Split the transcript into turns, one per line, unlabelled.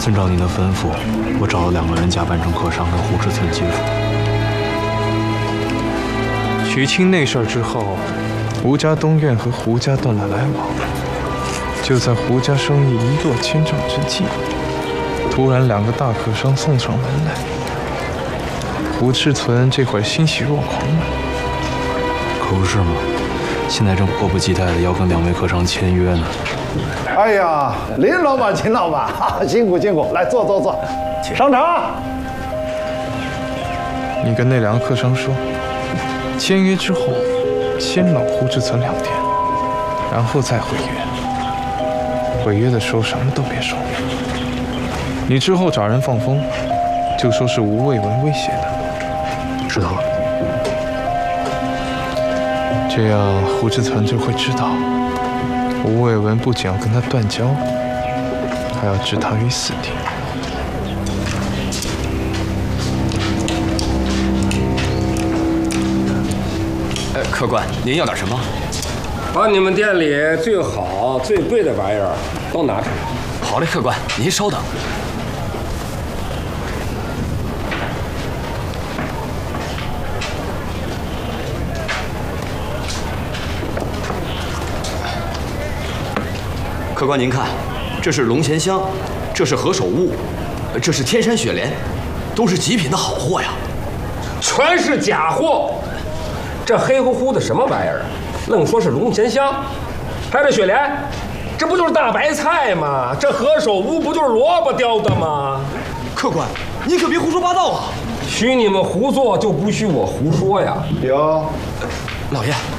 遵照您的吩咐，我找了2个人假扮成客商跟胡志存接触。
许清那事儿之后，胡家东院和胡家断了来往。就在胡家生意一落千丈之际，突然2个大客商送上门来。胡志存这会儿欣喜若狂了，
可不是吗？现在正迫不及待的要跟2位客商签约呢。
哎呀，林老板、秦老板，辛苦辛苦，来坐坐坐，上茶。
你跟那2个客商说，签约之后先冷胡志存2天，然后再毁约。毁约的时候什么都别说。你之后找人放风，就说是吴卫文威胁的。
知道了。
这样胡志存就会知道，吴卫文不仅要跟他断交，还要置他于死地。
客官，您要点什么？
把你们店里最好、最贵的玩意儿都拿出来。
好嘞，客官，您稍等。客官，您看，这是龙涎香，这是何首乌，这是天山雪莲，都是极品的好货呀。
全是假货！这黑乎乎的什么玩意儿啊？愣说是龙涎香，还有这雪莲，这不就是大白菜吗？这何首乌不就是萝卜雕的吗？
客官，您可别胡说八道啊！
许你们胡做，就不许我胡说呀！
有，
老爷，